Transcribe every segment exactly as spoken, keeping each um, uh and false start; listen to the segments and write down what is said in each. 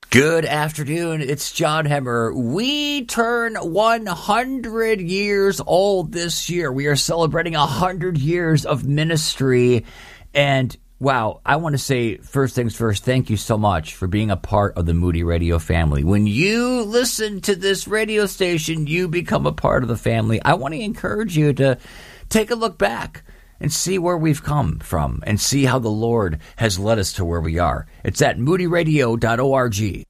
Good afternoon, it's John Hemmer. We turn one hundred years old this year. We are celebrating one hundred years of ministry. And wow, I want to say first things first, thank you so much for being a part of the Moody Radio family. When you listen to this radio station, you become a part of the family. I want to encourage you to take a look back and see where we've come from and see how the Lord has led us to where we are. It's at moody radio dot org.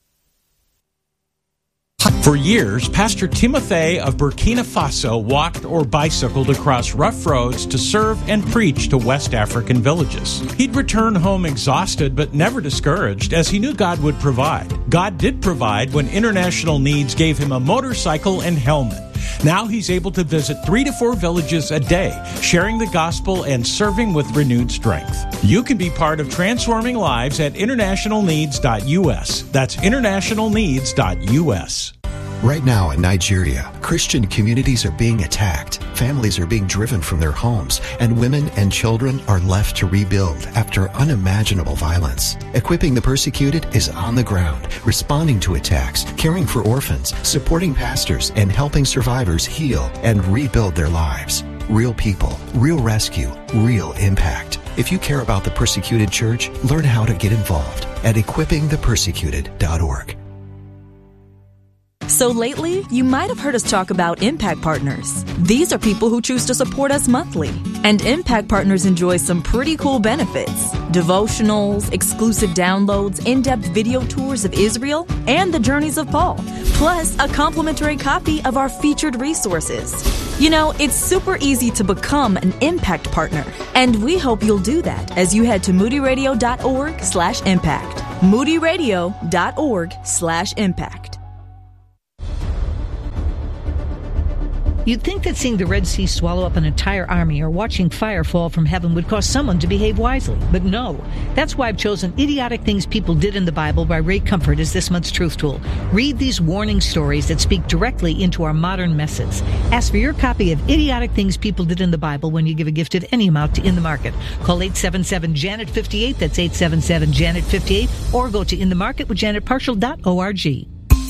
For years, Pastor Timothy of Burkina Faso walked or bicycled across rough roads to serve and preach to West African villages. He'd return home exhausted but never discouraged, as he knew God would provide. God did provide when International Needs gave him a motorcycle and helmet. Now he's able to visit three to four villages a day, sharing the gospel and serving with renewed strength. You can be part of transforming lives at international needs dot u s. That's international needs dot u s. Right now in Nigeria, Christian communities are being attacked, families are being driven from their homes, and women and children are left to rebuild after unimaginable violence. Equipping the Persecuted is on the ground, responding to attacks, caring for orphans, supporting pastors, and helping survivors heal and rebuild their lives. Real people, real rescue, real impact. If you care about the Persecuted Church, learn how to get involved at equipping the persecuted dot org. So lately, you might have heard us talk about Impact Partners. These are people who choose to support us monthly. And Impact Partners enjoy some pretty cool benefits. Devotionals, exclusive downloads, in-depth video tours of Israel, and the journeys of Paul. Plus, a complimentary copy of our featured resources. You know, it's super easy to become an Impact Partner. And we hope you'll do that as you head to moody radio dot org slash impact. moody radio dot org slash impact. You'd think that seeing the Red Sea swallow up an entire army or watching fire fall from heaven would cause someone to behave wisely. But no. That's why I've chosen Idiotic Things People Did in the Bible by Ray Comfort as this month's Truth Tool. Read these warning stories that speak directly into our modern messes. Ask for your copy of Idiotic Things People Did in the Bible when you give a gift of any amount to In the Market. Call eight seven seven, Janet fifty-eight, that's eight seven seven, Janet fifty-eight, or go to in the market with janet partial dot org.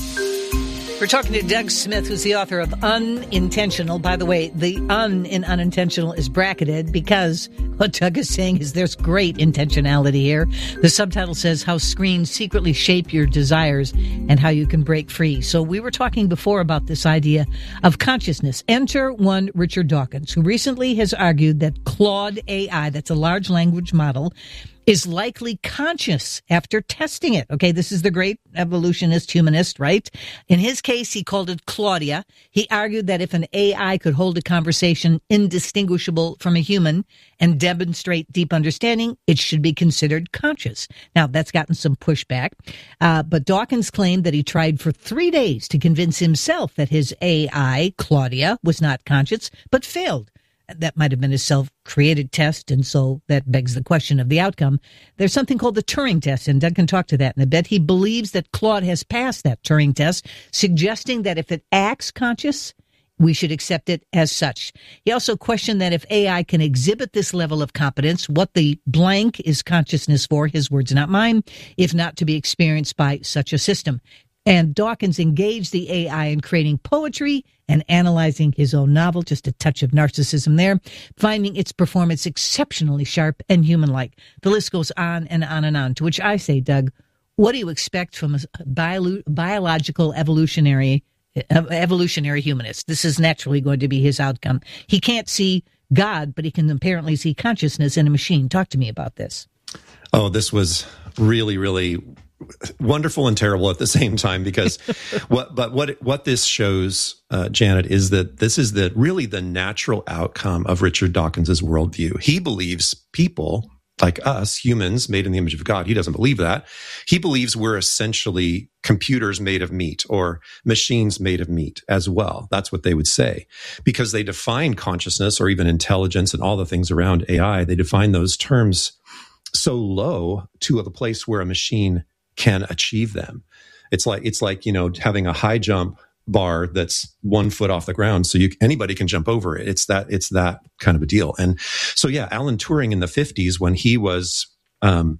We're talking to Doug Smith, who's the author of Unintentional. By the way, the un in unintentional is bracketed because what Doug is saying is there's great intentionality here. The subtitle says how screens secretly shape your desires and how you can break free. So we were talking before about this idea of consciousness. Enter one Richard Dawkins, who recently has argued that Claude A I, that's a large language model, is likely conscious after testing it. Okay, this is the great evolutionist, humanist, right? In his case, he called it Claudia. He argued that if an A I could hold a conversation indistinguishable from a human and demonstrate deep understanding, it should be considered conscious. Now, that's gotten some pushback, uh, but Dawkins claimed that he tried for three days to convince himself that his A I, Claudia, was not conscious, but failed. That might have been a self-created test, and so that begs the question of the outcome. There's something called the Turing test, and Doug can talk to that in a bit. He believes that Claude has passed that Turing test, suggesting that if it acts conscious, we should accept it as such. He also questioned that if A I can exhibit this level of competence, what the blank is consciousness for, his words, not mine, if not to be experienced by such a system. And Dawkins engaged the A I in creating poetry and analyzing his own novel, just a touch of narcissism there, finding its performance exceptionally sharp and human-like. The list goes on and on and on, to which I say, Doug, what do you expect from a bio- biological evolutionary evolutionary humanist? This is naturally going to be his outcome. He can't see God, but he can apparently see consciousness in a machine. Talk to me about this. Oh, this was really, really wonderful and terrible at the same time, because what, but what, what this shows, uh, Janet, is that this is the really the natural outcome of Richard Dawkins's worldview. He believes people like us, humans made in the image of God. He doesn't believe that. He believes we're essentially computers made of meat or machines made of meat as well. That's what they would say, because they define consciousness or even intelligence and all the things around A I. They define those terms so low to a place where a machine can achieve them. It's like, it's like, you know, having a high jump bar that's one foot off the ground, so you anybody can jump over it. It's that it's that kind of a deal. And so, yeah, Alan Turing in the fifties, when he was, um,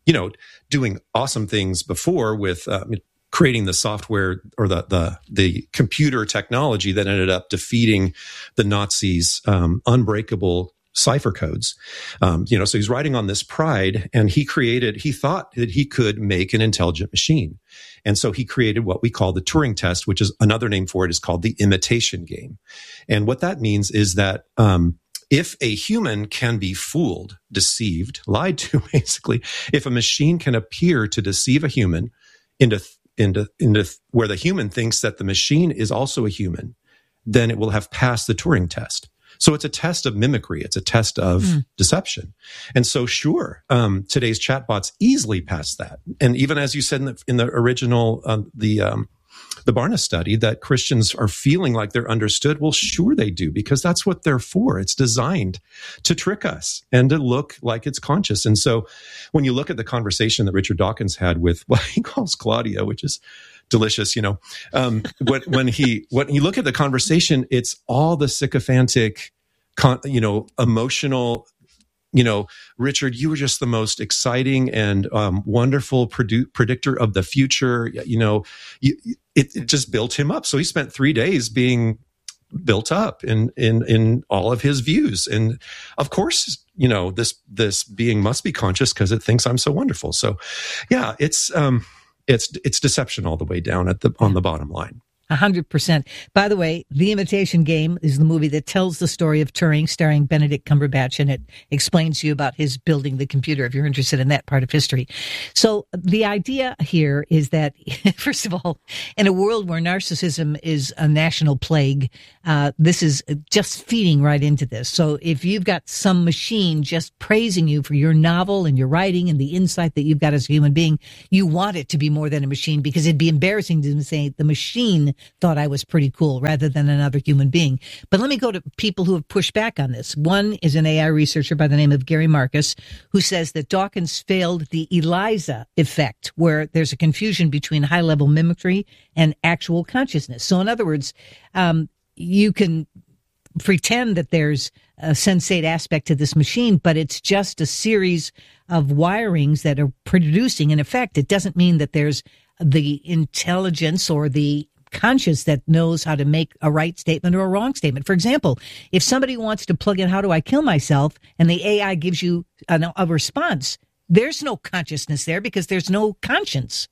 you know, doing awesome things before with uh, creating the software or the, the, the computer technology that ended up defeating the Nazis' um, unbreakable cipher codes. Um, you know, so he's riding on this pride, and he created, he thought that he could make an intelligent machine. And so he created what we call the Turing test, which is another name for it is called the imitation game. And what that means is that, um, if a human can be fooled, deceived, lied to, basically, if a machine can appear to deceive a human into, into, into where the human thinks that the machine is also a human, then it will have passed the Turing test. So it's a test of mimicry. It's a test of mm. deception. And so, sure, um, today's chatbots easily pass that. And even as you said in the, in the original, um, the um, the Barna study, that Christians are feeling like they're understood. Well, sure they do, because that's what they're for. It's designed to trick us and to look like it's conscious. And so when you look at the conversation that Richard Dawkins had with what he calls Claudia, which is delicious, you know, um, when, when he, when you look at the conversation, it's all the sycophantic, con, you know, emotional, you know, Richard, you were just the most exciting and um, wonderful produ- predictor of the future. You know, you, it, it just built him up. So he spent three days being built up in, in, in all of his views. And of course, you know, this, this being must be conscious because it thinks I'm so wonderful. So yeah, it's, um, It's it's deception all the way down at the on the bottom line. A hundred percent. By the way, The Imitation Game is the movie that tells the story of Turing, starring Benedict Cumberbatch, and it explains to you about his building the computer, if you're interested in that part of history. So the idea here is that, first of all, in a world where narcissism is a national plague, uh, this is just feeding right into this. So if you've got some machine just praising you for your novel and your writing and the insight that you've got as a human being, you want it to be more than a machine, because it'd be embarrassing to say the machine thought I was pretty cool rather than another human being. But let me go to people who have pushed back on this. One is an A I researcher by the name of Gary Marcus, who says that Dawkins failed the ELIZA effect, where there's a confusion between high-level mimicry and actual consciousness. So in other words, um, you can pretend that there's a sensate aspect to this machine, but it's just a series of wirings that are producing an effect. It doesn't mean that there's the intelligence or the conscious that knows how to make a right statement or a wrong statement. For example, if somebody wants to plug in, how do I kill myself? And the A I gives you a, a response, there's no consciousness there because there's no conscience.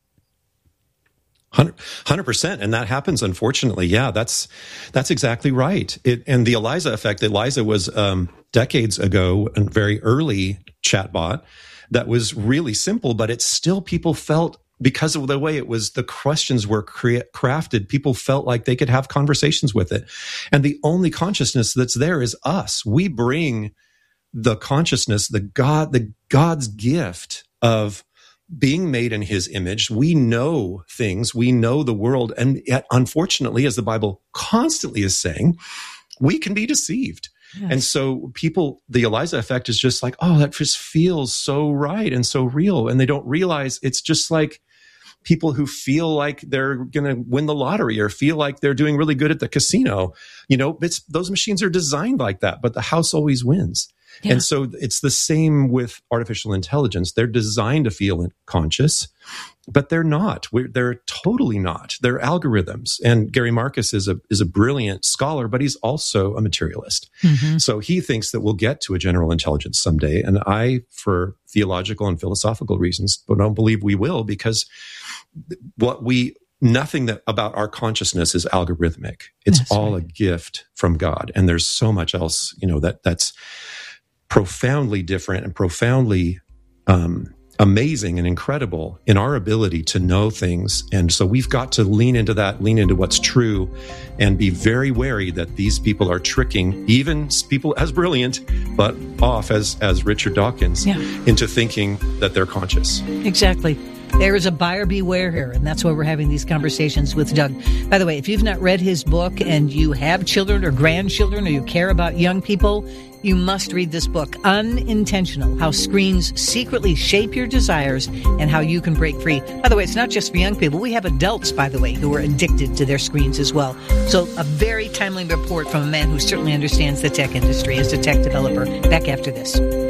one hundred percent. And that happens, unfortunately. Yeah, that's that's exactly right. It, and the ELIZA effect, ELIZA was um, decades ago, a very early chatbot that was really simple, but it's still, people felt, because of the way it was, the questions were crea- crafted, people felt like they could have conversations with it. And the only consciousness that's there is us. We bring the consciousness, the God, the God's gift of being made in his image. We know things, we know the world. And yet, unfortunately, as the Bible constantly is saying, we can be deceived. Yes. And so people, the ELIZA effect is just like, oh, that just feels so right and so real. And they don't realize it's just like people who feel like they're going to win the lottery or feel like they're doing really good at the casino. You know, it's, those machines are designed like that, but the house always wins. Yeah. And so it's the same with artificial intelligence. They're designed to feel conscious, but they're not. We're, they're totally not. They're algorithms. And Gary Marcus is a is a brilliant scholar, but he's also a materialist. Mm-hmm. So he thinks that we'll get to a general intelligence someday. And I, for theological and philosophical reasons, don't believe we will, because what we nothing that about our consciousness is algorithmic. It's that's all right. A gift from God. And there's so much else, you know, that that's profoundly different and profoundly um, amazing and incredible in our ability to know things. And so we've got to lean into that, lean into what's true, and be very wary that these people are tricking even people as brilliant, but off as, as Richard Dawkins, yeah. into thinking that they're conscious. Exactly. There is a buyer beware here, and that's why we're having these conversations with Doug. By the way, if you've not read his book and you have children or grandchildren or you care about young people, you must read this book, Unintentional, How Screens Secretly Shape Your Desires and How You Can Break Free. By the way, it's not just for young people. We have adults, by the way, who are addicted to their screens as well. So a very timely report from a man who certainly understands the tech industry as a tech developer. Back after this.